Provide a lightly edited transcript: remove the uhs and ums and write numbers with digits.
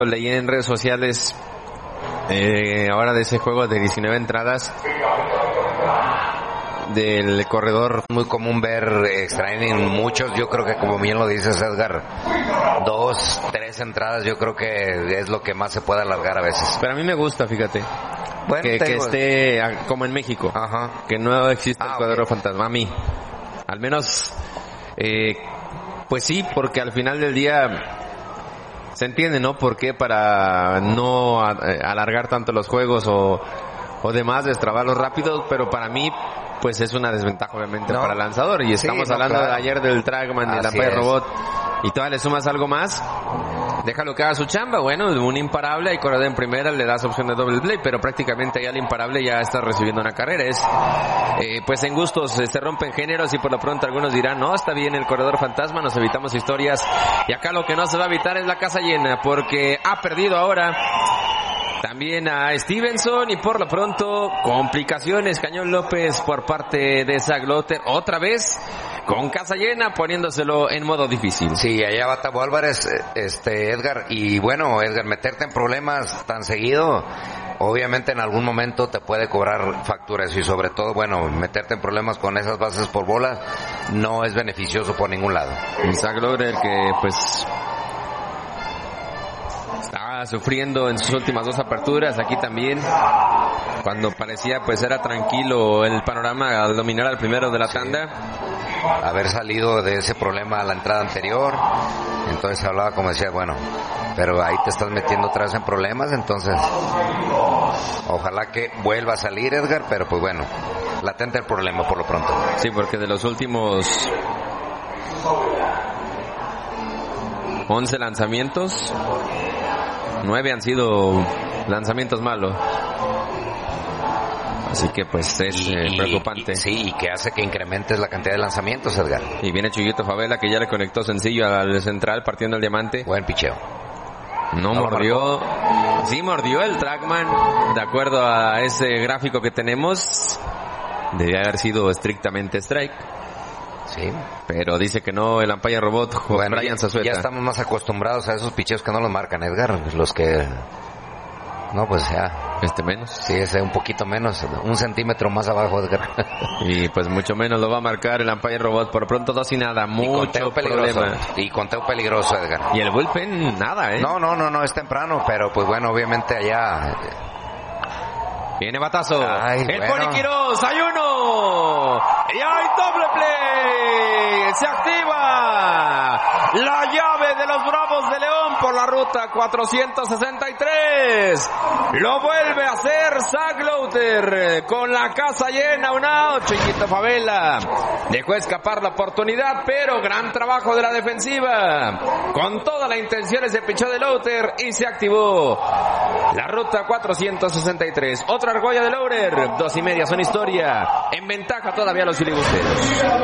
Leí en redes sociales ahora de ese juego de 19 entradas del corredor. Muy común ver extra inning muchos, yo creo que como bien lo dices, Edgar, 2, 3 entradas, yo creo que es lo que más se puede alargar a veces. Pero a mí me gusta, fíjate, bueno, que esté como en México. Ajá. Que no existe el cuadro okay. fantasma. A mí, al menos, pues sí, porque al final del día se entiende, ¿no? ¿Por qué? Para no alargar tanto los juegos o demás, destrabarlos rápidos, pero para mí pues es una desventaja obviamente para el lanzador. Y estamos hablando de ayer del Trackman, del Umpire Robot, y todavía le sumas algo más, déjalo que haga su chamba. Bueno, un imparable, hay corredor en primera, le das opción de doble play, pero prácticamente ya el imparable ya está recibiendo una carrera. Es pues en gustos se rompen géneros, y por lo pronto algunos dirán, no, está bien el corredor fantasma, nos evitamos historias, y acá lo que no se va a evitar es la casa llena, porque ha perdido ahora también a Stevenson, y por lo pronto complicaciones Cañón López por parte de Zach Lowther, otra vez con casa llena, poniéndoselo en modo difícil. Sí, allá va Tabo Álvarez, Edgar, y bueno, Edgar, meterte en problemas tan seguido, obviamente en algún momento te puede cobrar facturas, y sobre todo, bueno, meterte en problemas con esas bases por bola no es beneficioso por ningún lado. Zach Lowther, que pues estaba sufriendo en sus últimas 2 aperturas, aquí también, cuando parecía pues era tranquilo el panorama al dominar al primero de la tanda. Haber salido de ese problema a la entrada anterior, entonces hablaba como decía, bueno, pero ahí te estás metiendo otra vez en problemas, entonces ojalá que vuelva a salir, Edgar, pero pues bueno, latente el problema por lo pronto. Sí, porque de los últimos 11 lanzamientos, 9 han sido lanzamientos malos. Así que pues es preocupante. Sí, y que hace que incrementes la cantidad de lanzamientos, Edgar. Y viene Chuyito Favela, que ya le conectó sencillo al central partiendo el diamante. Buen picheo. No mordió. Sí mordió el Trackman, de acuerdo a ese gráfico que tenemos. Debía haber sido estrictamente strike. Sí. Pero dice que no el Umpire Robot, bueno, Brian Zazueta. Ya estamos más acostumbrados a esos picheos que no los marcan, Edgar. Los que... No, pues ya. Menos. Sí, es un poquito menos, 1 centímetro más abajo, Edgar. Y pues mucho menos lo va a marcar el Umpire Robot. Por pronto 2 y nada, mucho problema. Y conteo peligroso, Edgar. Y el bullpen, nada, No, es temprano, pero pues bueno, obviamente allá... Viene batazo. Ay, el bueno. Pony Quiroz, hay uno. Y hay doble play. Se activa la llave de los Bravos de León por la ruta 463. Lo vuelve a hacer Zach Lowther con la casa llena, un out. Chiquito Favela dejó escapar la oportunidad, pero gran trabajo de la defensiva. Con toda la intención ese pichó de Lowther y se activó la ruta 463. Otra argolla de Lowther, 2 y media son historia. En ventaja todavía los filibusteros.